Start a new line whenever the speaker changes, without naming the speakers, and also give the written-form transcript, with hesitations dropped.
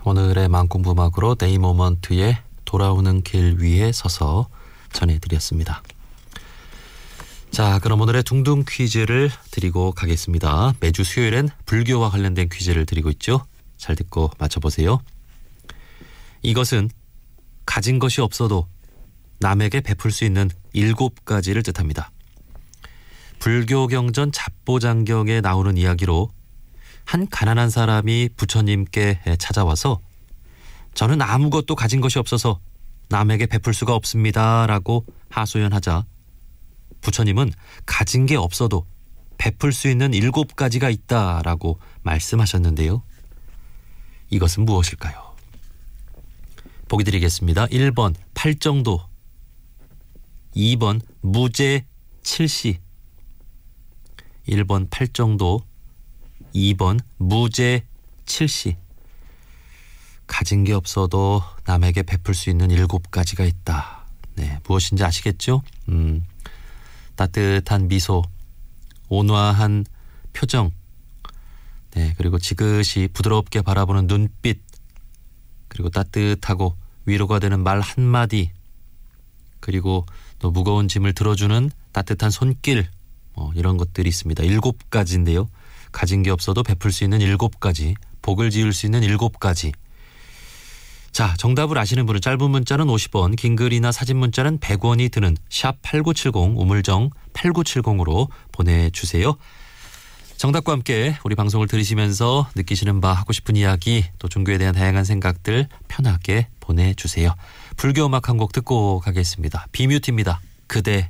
오늘의 만공부막으로 데이모먼트의 돌아오는 길 위에 서서 전해드렸습니다. 자, 그럼 오늘의 둥둥 퀴즈를 드리고 가겠습니다. 매주 수요일엔 불교와 관련된 퀴즈를 드리고 있죠. 잘 듣고 맞춰보세요. 이것은 가진 것이 없어도 남에게 베풀 수 있는 7가지를 뜻합니다. 불교경전 잡보장경에 나오는 이야기로 한 가난한 사람이 부처님께 찾아와서 저는 아무것도 가진 것이 없어서 남에게 베풀 수가 없습니다 라고 하소연하자 부처님은 가진 게 없어도 베풀 수 있는 7가지가 있다라고 말씀하셨는데요. 이것은 무엇일까요? 보기 드리겠습니다. 1번 팔정도, 2번 무제 칠시, 1번 팔정도, 2번 무제 칠시. 가진 게 없어도 남에게 베풀 수 있는 7가지가 있다. 네, 무엇인지 아시겠죠? 따뜻한 미소, 온화한 표정, 네, 그리고 지그시 부드럽게 바라보는 눈빛, 그리고 따뜻하고 위로가 되는 말 한마디, 그리고 또 무거운 짐을 들어주는 따뜻한 손길, 이런 것들이 있습니다. 7가지인데요. 가진 게 없어도 베풀 수 있는 7가지, 복을 지을 수 있는 7가지. 자, 정답을 아시는 분은 짧은 문자는 50원, 긴 글이나 사진 문자는 100원이 드는 샵 8970, 우물정 8970으로 보내주세요. 정답과 함께 우리 방송을 들으시면서 느끼시는 바, 하고 싶은 이야기, 또 종교에 대한 다양한 생각들 편하게 보내주세요. 불교 음악 한 곡 듣고 가겠습니다. 비뮤트입니다. 그대